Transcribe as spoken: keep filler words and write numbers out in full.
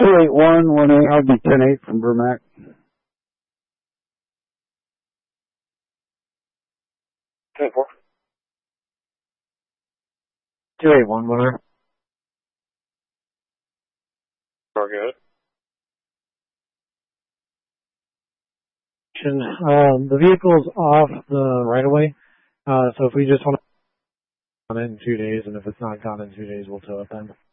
eight one one eight, I'll be ten eight from Vermac. ten four. two eight one, winner. We're good. Um, the vehicle's off the right-of-way, uh, so if we just want to on it in two days, and if it's not gone in two days, we'll tow it then.